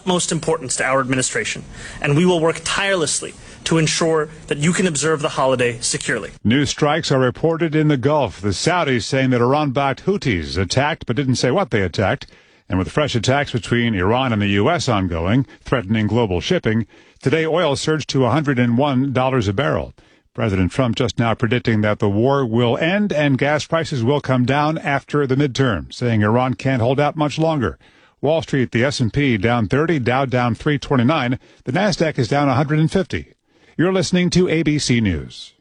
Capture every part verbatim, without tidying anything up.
utmost importance to our administration, and we will work tirelessly to ensure that you can observe the holiday securely. New strikes are reported in the Gulf. The Saudis saying that Iran-backed Houthis attacked, but didn't say what they attacked. And with fresh attacks between Iran and the U S ongoing, threatening global shipping, today oil surged to one hundred one dollars a barrel. President Trump just now predicting that the war will end and gas prices will come down after the midterm, saying Iran can't hold out much longer. Wall Street, the S and P down thirty, Dow down three twenty-nine, the NASDAQ is down one hundred fifty. You're listening to A B C News.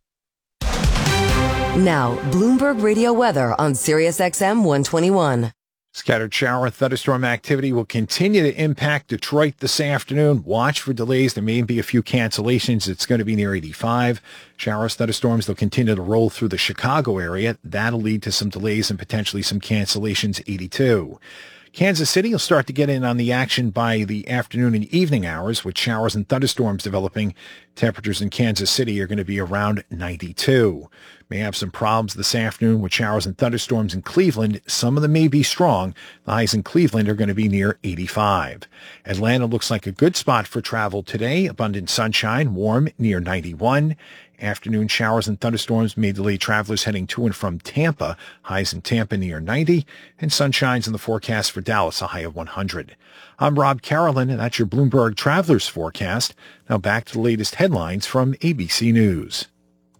Now, Bloomberg Radio weather on Sirius X M one twenty-one. Scattered shower and thunderstorm activity will continue to impact Detroit this afternoon. Watch for delays. There may be a few cancellations. It's going to be near eighty-five. Showers, thunderstorms, they'll continue to roll through the Chicago area. That'll lead to some delays and potentially some cancellations, eighty-two. Kansas City will start to get in on the action by the afternoon and evening hours with showers and thunderstorms developing. Temperatures in Kansas City are going to be around ninety-two. May have some problems this afternoon with showers and thunderstorms in Cleveland. Some of them may be strong. The highs in Cleveland are going to be near eighty-five. Atlanta looks like a good spot for travel today. Abundant sunshine, warm near ninety-one. Afternoon showers and thunderstorms may delay travelers heading to and from Tampa. Highs in Tampa near ninety. And sunshines in the forecast for Dallas, a high of one hundred. I'm Rob Carolyn, and that's your Bloomberg Travelers Forecast. Now back to the latest headlines from A B C News.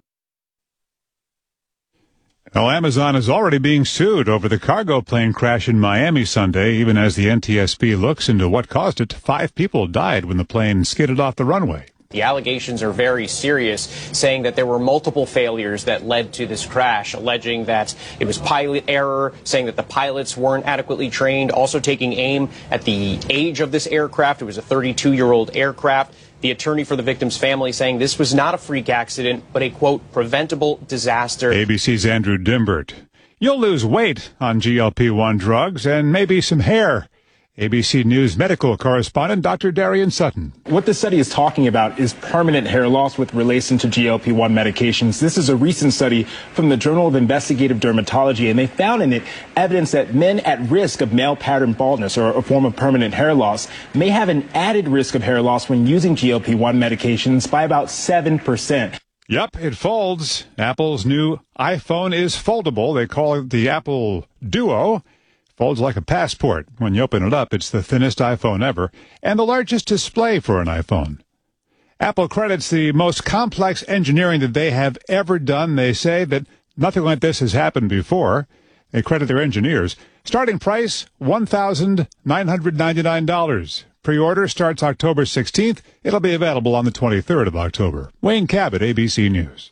Well, Amazon is already being sued over the cargo plane crash in Miami Sunday, even as the N T S B looks into what caused it. Five people died when the plane skidded off the runway. The allegations are very serious, saying that there were multiple failures that led to this crash, alleging that it was pilot error, saying that the pilots weren't adequately trained, also taking aim at the age of this aircraft. It was a thirty-two-year-old aircraft. The attorney for the victim's family saying this was not a freak accident, but a, quote, preventable disaster. A B C's Andrew Dimbert. You'll lose weight on G L P one drugs and maybe some hair. A B C News medical correspondent Doctor Darian Sutton. What this study is talking about is permanent hair loss with relation to G L P one medications. This is a recent study from the Journal of Investigative Dermatology, and they found in it evidence that men at risk of male pattern baldness, or a form of permanent hair loss, may have an added risk of hair loss when using G L P one medications by about seven percent. Yep, it folds. Apple's new iPhone is foldable. They call it the Apple Duo. Folds like a passport. When you open it up, it's the thinnest iPhone ever and the largest display for an iPhone. Apple credits the most complex engineering that they have ever done. They say that nothing like this has happened before. They credit their engineers. Starting price, one thousand nine hundred ninety-nine dollars. Pre-order starts October sixteenth. It'll be available on the twenty-third of October. Wayne Cabot, A B C News.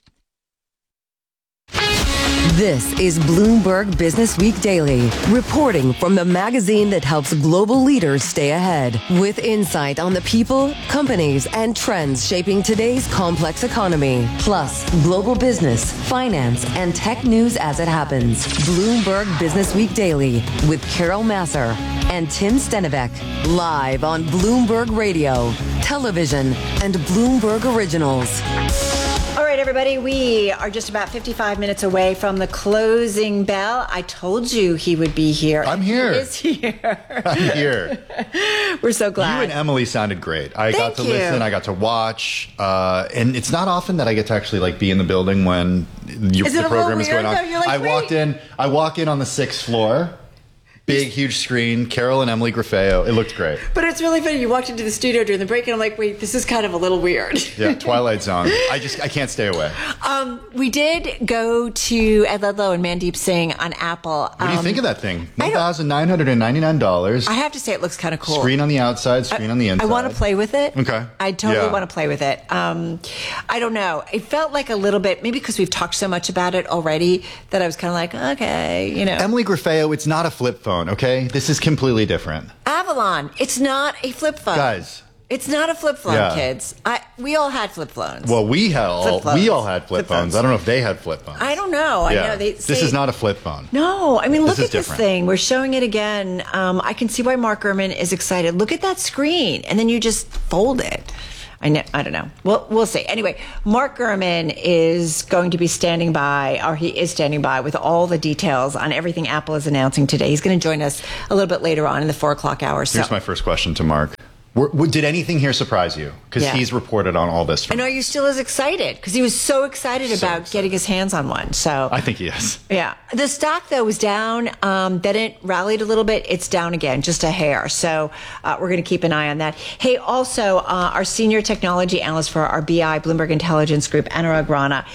This is Bloomberg Business Week Daily, reporting from the magazine that helps global leaders stay ahead, with insight on the people, companies, and trends shaping today's complex economy, plus global business, finance, and tech news as it happens. Bloomberg Business Week Daily with Carol Masser and Tim Stenivek, live on Bloomberg Radio, television, and Bloomberg Originals. All right, everybody, we are just about fifty-five minutes away from the closing bell. I told you he would be here. I'm here. He is here. I'm here. We're so glad. You and Emily sounded great. I Thank got to you. listen. I got to watch. Uh, and it's not often that I get to actually like be in the building when you, Is it the a program little is going weird, on. though? You're like, I wait. walked in. I walk in on the sixth floor. Big, huge screen. Carol and Emily Graffeo. It looked great. But it's really funny. You walked into the studio during the break, and I'm like, wait, this is kind of a little weird. Yeah, Twilight Zone. I just, I can't stay away. Um, we did go to Ed Ludlow and Mandeep Singh on Apple. What do you Um, think of that thing? one thousand nine hundred ninety-nine dollars. I have to say it looks kind of cool. Screen on the outside, screen I, on the inside. I want to play with it. Okay. I totally Yeah. want to play with it. Um, I don't know. It felt like a little bit, maybe because we've talked so much about it already, that I was kind of like, okay, you know. Emily Graffeo, it's not a flip phone, okay? This is completely different. Avalon, it's not a flip phone. Guys. It's not a flip phone, Yeah. kids. I, we all had flip phones. Well, we had all, Flip phones. we all had flip, Flip phones. phones. I don't know if they had flip phones. I don't know. I Yeah. know. They this say- is not a flip phone. No, I mean, look This is at this different. thing. We're showing it again. Um, I can see why Mark Gurman is excited. Look at that screen, and then you just fold it. I know. I don't know. Well, we'll see. Anyway, Mark Gurman is going to be standing by, or he is standing by, with all the details on everything Apple is announcing today. He's going to join us a little bit later on in the four o'clock hour. So, Here's my first question to Mark. Were, were- did anything here surprise you? Because Yeah. he's reported on all this. And are you still as excited? Because he was so excited So about excited. getting his hands on one. So I think he is. yeah, the stock though was down. Um, then it rallied a little bit. It's down again, just a hair. So uh, we're going to keep an eye on that. Hey, also uh, our senior technology analyst for our B I Bloomberg Intelligence Group, Anurag Rana,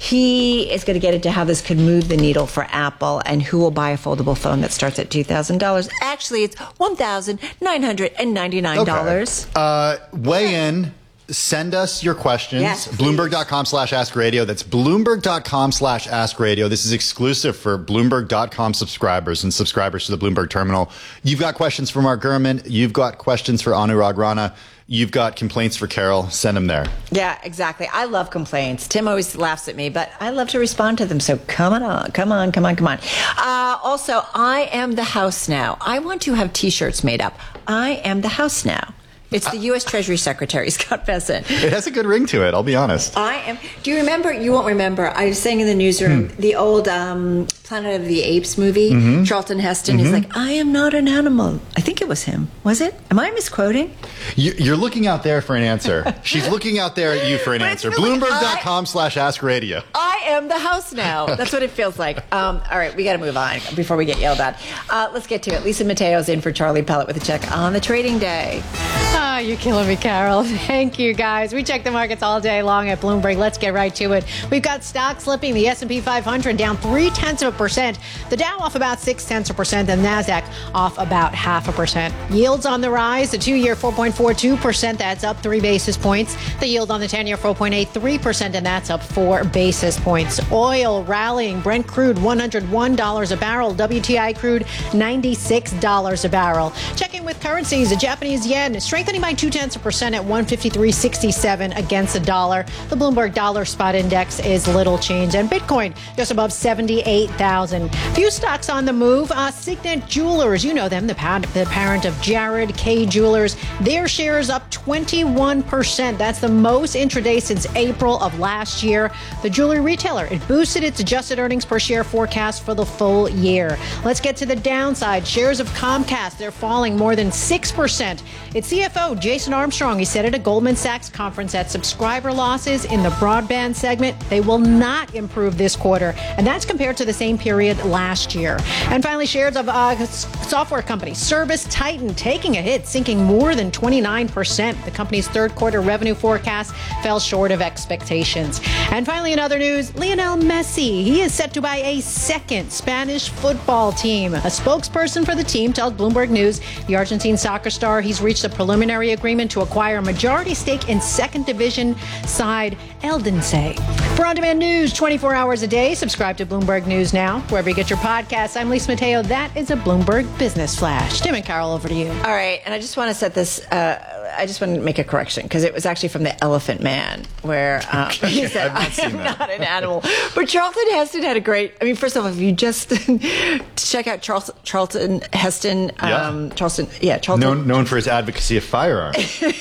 he is going to get into how this could move the needle for Apple and who will buy a foldable phone that starts at two thousand dollars. Actually, it's one thousand nine hundred ninety-nine dollars. Okay. Uh, weigh in. Send us your questions. Yes, please. Bloomberg.com slash Ask Radio. That's Bloomberg.com slash Ask Radio. This is exclusive for Bloomberg dot com subscribers and subscribers to the Bloomberg Terminal. You've got questions for Mark Gurman. You've got questions for Anurag Rana. You've got complaints for Carol. Send them there. Yeah, exactly. I love complaints. Tim always laughs at me, but I love to respond to them. So come on, come on, come on, come on. Uh, also, I am the house now. I want to have T-shirts made up. I am the house now. It's the U S Treasury Secretary, Scott Bessent. It has a good ring to it, I'll be honest. I am. Do you remember? You won't remember. I was saying in the newsroom, Hmm. the old um, Planet of the Apes movie, Mm-hmm. Charlton Heston. He's like, I am not an animal. I think it was him. Was it? Am I misquoting? You, you're looking out there for an answer. She's looking out there at you for an But it's answer. really- Bloomberg.com slash Ask Radio. I am the house now. That's what it feels like. Um, all right, we got to move on before we get yelled at. Uh, let's get to it. Lisa Mateo's in for Charlie Pellet with a check on the trading day. Ah, you're killing me, Carol. Thank you, guys. We check the markets all day long at Bloomberg. Let's get right to it. We've got stocks slipping. The S and P five hundred down three tenths of a percent. The Dow off about six tenths of a percent. And NASDAQ off about half a percent. Yields on the rise. The two-year four point four two percent. That's up three basis points. The yield on the ten-year four point eight three percent. And that's up four basis points. Oil rallying. Brent crude one hundred one dollars a barrel. W T I crude ninety-six dollars a barrel. Checking with currencies. The Japanese yen strengthening by two tenths of a percent at one fifty-three sixty-seven against the dollar. The Bloomberg Dollar Spot Index is little change. And Bitcoin just above seventy-eight thousand. Few stocks on the move. Uh, Signet Jewelers, you know them, the, pa- the parent of Jared K. Jewelers. Their shares up twenty-one percent. That's the most intraday since April of last year. The jewelry retailer, it boosted its adjusted earnings per share forecast for the full year. Let's get to the downside. Shares of Comcast, they're falling more than six percent. Its C F O, Jason Armstrong, he said at a Goldman Sachs conference that subscriber losses in the broadband segment, they will not improve this quarter. And that's compared to the same period last year. And finally, shares of uh, software company Service Titan taking a hit, sinking more than twenty-nine percent. The company's third quarter revenue forecast fell short of expectations. And finally, in other news, Lionel Messi, he is set to buy a second Spanish football team. A spokesperson for the team tells Bloomberg News the Argentine soccer star, he's reached a preliminary agreement to acquire a majority stake in second division side Eldense. For on-demand news twenty-four hours a day, subscribe to Bloomberg News Now. Wherever you get your podcasts, I'm Lisa Mateo. That is a Bloomberg Business Flash. Tim and Carol, over to you. All right, and I just want to set this. Uh, I just want to make a correction because it was actually from the Elephant Man, where um, he said, I've not "I seen am that. not an animal." But Charlton Heston had a great. I mean, first of all, if you just check out Charles, Charlton Heston, um, Yeah. Charleston, yeah, Charlton. Known, known for his advocacy of firearms.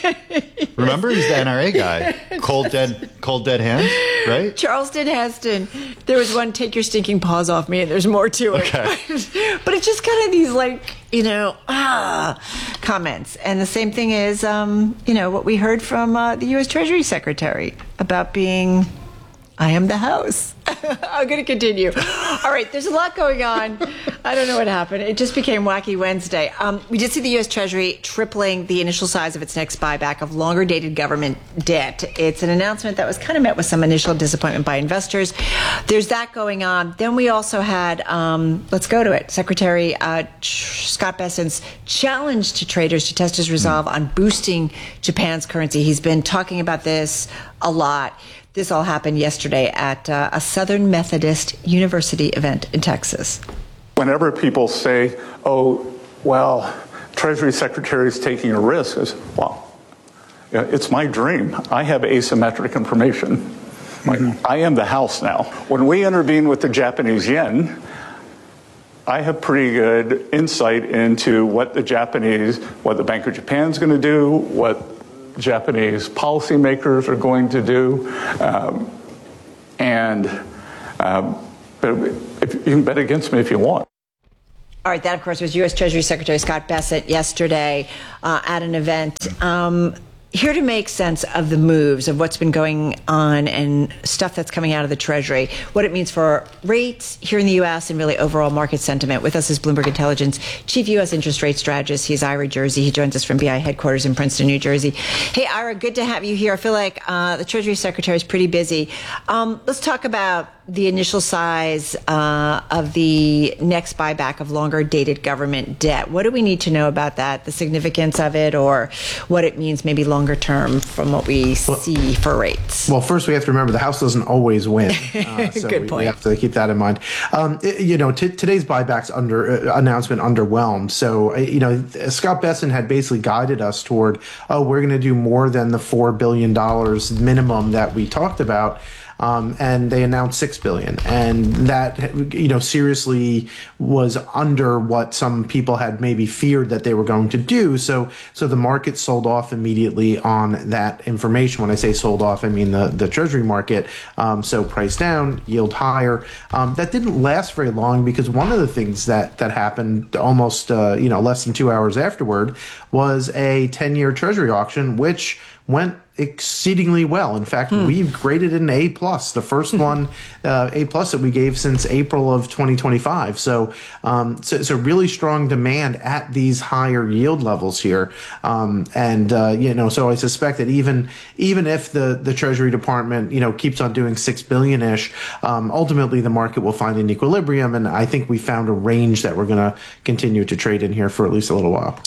Remember, he's the N R A guy. Cold dead, cold dead hands, right? Charleston Heston. There was one, take your stinking paws off me, and there's more to it. Okay. But it's just kind of these, like, you know, ah, comments. And the same thing is, um, you know, what we heard from uh, the U S Treasury Secretary about being, I am the house. I'm going to continue. All right, there's a lot going on. I don't know what happened. It just became Wacky Wednesday. Um, we did see the U S Treasury tripling the initial size of its next buyback of longer-dated government debt. It's an announcement that was kind of met with some initial disappointment by investors. There's that going on. Then we also had, um, let's go to it, Secretary uh, Scott Bessent's challenge to traders to test his resolve on boosting Japan's currency. He's been talking about this a lot. This all happened yesterday at uh, a Southern Methodist University event in Texas. Whenever people say, oh, well, Treasury Secretary is taking a risk, I say, well, yeah, it's my dream. I have asymmetric information. Mm-hmm. I am the house now. When we intervene with the Japanese yen, I have pretty good insight into what the Japanese, what the Bank of Japan is going to do, what Japanese policymakers are going to do, um, and um, but if, you can bet against me if you want. All right, that, of course, was U S. Treasury Secretary Scott Bessent yesterday uh, at an event. Um, here to make sense of the moves, of what's been going on and stuff that's coming out of the Treasury, what it means for rates here in the U S and really overall market sentiment. With us is Bloomberg Intelligence Chief U S Interest Rate Strategist. He's Ira Jersey. He joins us from B I headquarters in Princeton, New Jersey. Hey, Ira, good to have you here. I feel like uh, the Treasury Secretary is pretty busy. Um, let's talk about the initial size uh, of the next buyback of longer dated government debt. What do we need to know about that, the significance of it, or what it means maybe longer term from what we well, see for rates? Well, first we have to remember the House doesn't always win. Uh, so Good we, point. we have to keep that in mind. Um, it, you know, t- today's buybacks under uh, announcement underwhelmed. So, uh, you know, Scott Bessent had basically guided us toward, oh, we're going to do more than the four billion dollars minimum that we talked about. Um, and they announced six billion dollars, and that, you know, seriously was under what some people had maybe feared that they were going to do. So, so the market sold off immediately on that information. When I say sold off, I mean the, the Treasury market. Um, so price down, yield higher. Um, that didn't last very long, because one of the things that, that happened almost, uh, you know, less than two hours afterward was a ten-year Treasury auction, which went exceedingly well. In fact, hmm. we've graded it an A plus, the first one uh, A plus that we gave since April of twenty twenty-five. So, um, so it's a really strong demand at these higher yield levels here. Um, and uh, you know, so I suspect that even even if the the Treasury Department, you know, keeps on doing six billion ish, um, ultimately the market will find an equilibrium. And I think we found a range that we're going to continue to trade in here for at least a little while.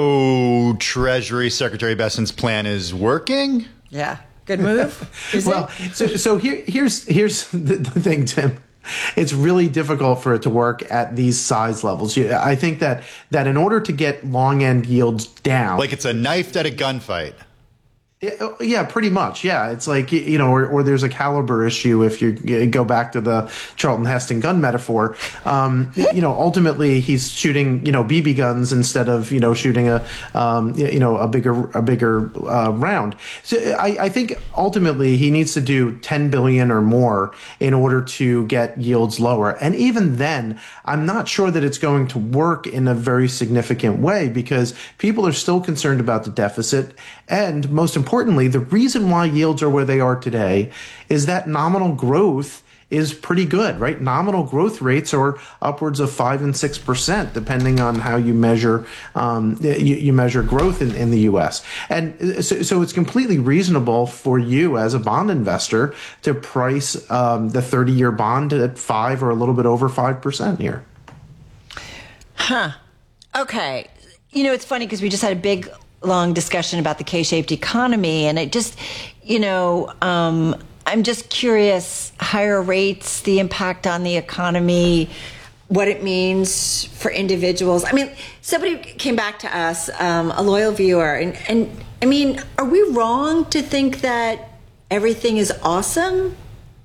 So Treasury Secretary Bessent's plan is working? Yeah. Good move. Is well, it? so so here here's here's the, the thing, Tim. It's really difficult for it to work at these size levels. I think that that in order to get long end yields down, like it's a knife at a gunfight. Yeah, pretty much. Yeah, it's like, you know, or, or there's a caliber issue if you go back to the Charlton Heston gun metaphor. Um, you know, ultimately he's shooting, you know, B B guns instead of, you know, shooting a, um, you know, a bigger a bigger uh, round. So I, I think ultimately he needs to do ten billion or more in order to get yields lower. And even then, I'm not sure that it's going to work in a very significant way, because people are still concerned about the deficit. And most importantly, the reason why yields are where they are today is that nominal growth is pretty good, right? Nominal growth rates are upwards of five and six percent, depending on how you measure um, you, you measure growth in, in the U S. And so, so it's completely reasonable for you as a bond investor to price um, the thirty-year bond at five or a little bit over five percent here. Huh. Okay. You know, it's funny because we just had a big long discussion about the K-shaped economy, and it just, you know, um, I'm just curious, higher rates, the impact on the economy, what it means for individuals. I mean, somebody came back to us, um, a loyal viewer, and, and I mean, are we wrong to think that everything is awesome?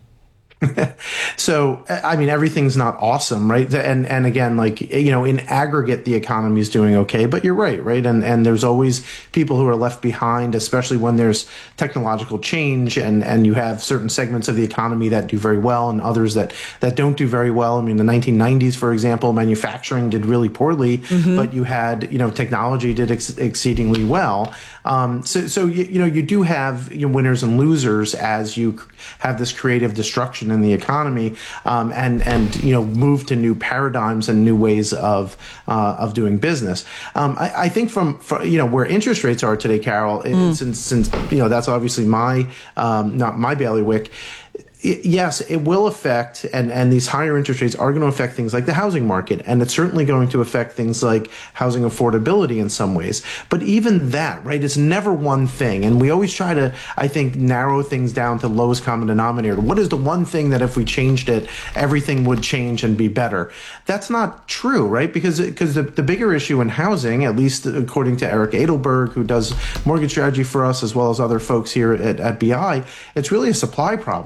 So, I mean, everything's not awesome, right? And and again, like, you know, in aggregate, the economy is doing okay, but you're right, right? And and there's always people who are left behind, especially when there's technological change, and, and you have certain segments of the economy that do very well and others that, that don't do very well. I mean, the nineteen nineties, for example, manufacturing did really poorly, mm-hmm. but you had, you know, technology did ex- exceedingly well. Um, so, so you, you know, you do have your winners and losers as you have this creative destruction in the economy, um, and and you know, move to new paradigms and new ways of uh, of doing business. Um, I, I think from, from you know where interest rates are today, Carol, mm. since since you know that's obviously my um, not my bailiwick. Yes, it will affect, and, and these higher interest rates are going to affect things like the housing market, and it's certainly going to affect things like housing affordability in some ways. But even that, right, it's never one thing. And we always try to, I think, narrow things down to lowest common denominator. What is the one thing that if we changed it, everything would change and be better? That's not true, right? Because because the, the bigger issue in housing, at least according to Eric Edelberg, who does mortgage strategy for us, as well as other folks here at, at B I, it's really a supply problem, right? right?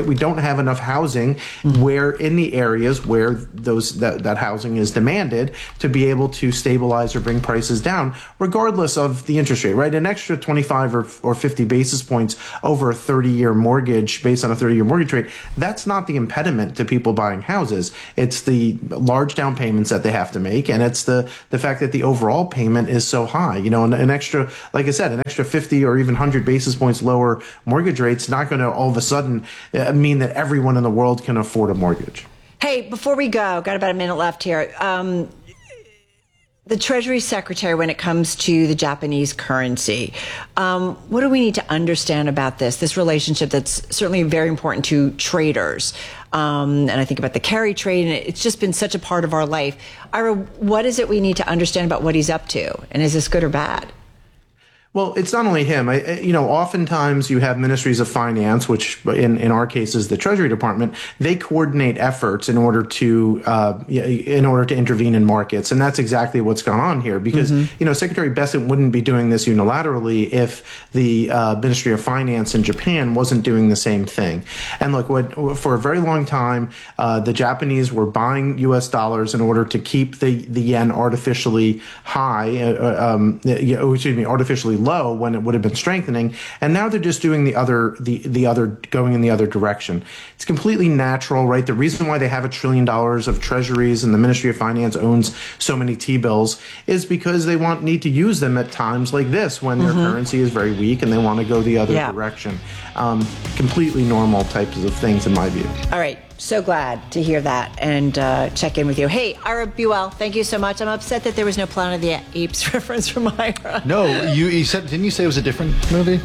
right? We don't have enough housing mm-hmm. where in the areas where those that, that housing is demanded to be able to stabilize or bring prices down, regardless of the interest rate, right? An extra twenty-five or, or fifty basis points over a thirty-year mortgage based on a thirty-year mortgage rate, that's not the impediment to people buying houses. It's the large down payments that they have to make, and it's the, the fact that the overall payment is so high. You know, an, an extra, like I said, an extra fifty or even one hundred basis points lower mortgage rate's not going to all of a sudden mean that everyone in the world can afford a mortgage. Hey, before we go, got about a minute left here. Um, the Treasury Secretary, when it comes to the Japanese currency, um, what do we need to understand about this, this relationship that's certainly very important to traders? Um, and I think about the carry trade, and it's just been such a part of our life. Ira, what is it we need to understand about what he's up to? And is this good or bad? Well, it's not only him. I, you know, oftentimes you have ministries of finance, which in, in our case is the Treasury Department. They coordinate efforts in order to uh, in order to intervene in markets, and that's exactly what's gone on here. Because mm-hmm. you know, Secretary Bessent wouldn't be doing this unilaterally if the uh, Ministry of Finance in Japan wasn't doing the same thing. And look, what, for a very long time, uh, the Japanese were buying U S dollars in order to keep the the yen artificially high. Uh, um, excuse me, artificially low when it would have been strengthening, and now they're just doing the other the the other going in the other direction. It's completely natural, right? The reason why they have a trillion dollars of treasuries and the Ministry of Finance owns so many T-bills is because they want need to use them at times like this when mm-hmm. their currency is very weak and they want to go the other yeah. direction. Um, completely normal types of things in my view. All right. So glad to hear that and uh, check in with you. Hey, Ira Buell, thank you so much. I'm upset that there was no Planet of the Apes reference from Ira. No, you, you said, didn't you say it was a different movie?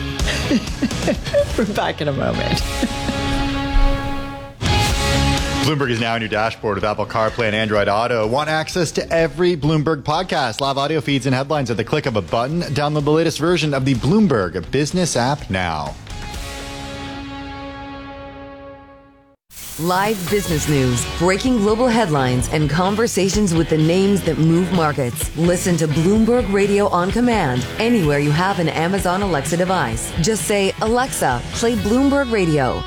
We're back in a moment. Bloomberg is now on your dashboard with Apple CarPlay and Android Auto. Want access to every Bloomberg podcast, live audio feeds, and headlines at the click of a button? Download the latest version of the Bloomberg Business app now. Live business news, breaking global headlines, and conversations with the names that move markets. Listen to Bloomberg Radio on command anywhere you have an Amazon Alexa device. Just say, Alexa, play Bloomberg Radio.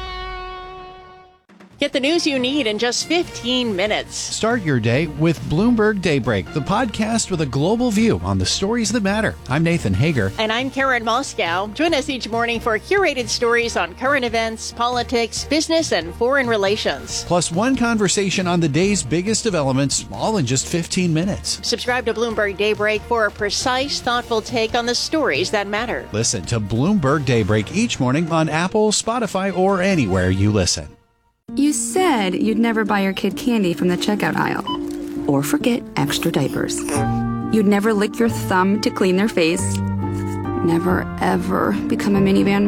Get the news you need in just fifteen minutes. Start your day with Bloomberg Daybreak, the podcast with a global view on the stories that matter. I'm Nathan Hager. And I'm Karen Moscow. Join us each morning for curated stories on current events, politics, business, and foreign relations. Plus one conversation on the day's biggest developments, all in just fifteen minutes. Subscribe to Bloomberg Daybreak for a precise, thoughtful take on the stories that matter. Listen to Bloomberg Daybreak each morning on Apple, Spotify, or anywhere you listen. You said you'd never buy your kid candy from the checkout aisle. Or forget extra diapers. You'd never lick your thumb to clean their face. Never, ever become a minivan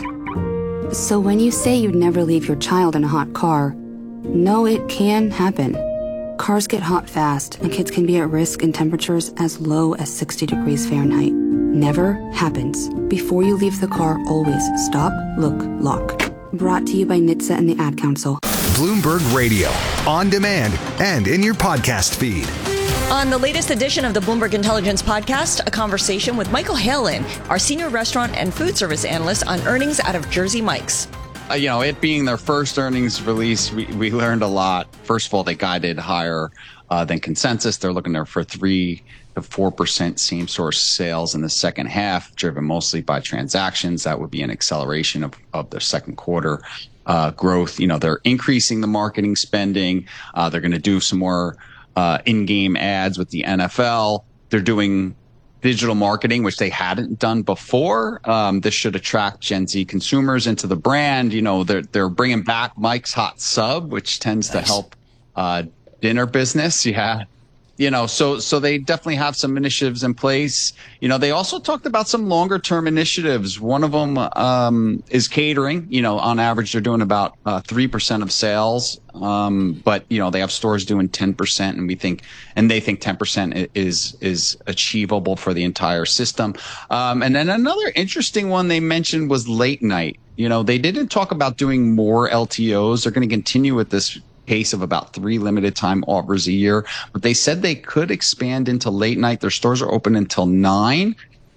mom. So when you say you'd never leave your child in a hot car, no, it can happen. Cars get hot fast, and kids can be at risk in temperatures as low as sixty degrees Fahrenheit. Never happens. Before you leave the car, always stop, look, lock. Brought to you by N H T S A and the Ad Council. Bloomberg Radio, on demand and in your podcast feed. On the latest edition of the Bloomberg Intelligence Podcast, a conversation with Michael Halen, our senior restaurant and food service analyst on earnings out of Jersey Mike's. Uh, you know, it being their first earnings release, we, we learned a lot. First of all, they guided higher uh, than consensus. They're looking there for three to four percent same source sales in the second half, driven mostly by transactions. That would be an acceleration of, of their second quarter uh, growth. You know, they're increasing the marketing spending. Uh, they're going to do some more uh, in-game ads with the N F L. They're doing digital marketing, which they hadn't done before. Um, this should attract Gen Z consumers into the brand. You know, they're they're bringing back Mike's Hot Sub, which tends nice. to help uh, dinner business. Yeah. You know, so so they definitely have some initiatives in place. You know, they also talked about some longer term initiatives. One of them um, is catering. You know, on average, they're doing about uh, three percent of sales. Um, but, you know, they have stores doing ten percent, and we think and they think ten percent is is achievable for the entire system. Um, and then another interesting one they mentioned was late night. You know, they didn't talk about doing more L T Os. They're going to continue with this pace of about three limited time offers a year, but they said they could expand into late night. Their stores are open until nine,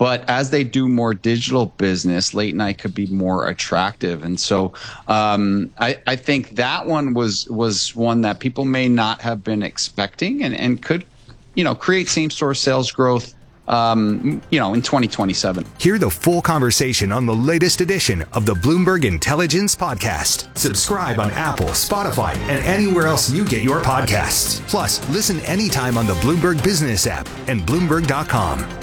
But as they do more digital business, late night could be more attractive. And so um, I, I think that one was was one that people may not have been expecting and, and could, you know, create same-store sales growth, um, you know, in twenty twenty-seven. Hear the full conversation on the latest edition of the Bloomberg Intelligence Podcast. Subscribe on Apple, Spotify, and anywhere else you get your podcasts. Plus, listen anytime on the Bloomberg Business app and Bloomberg dot com.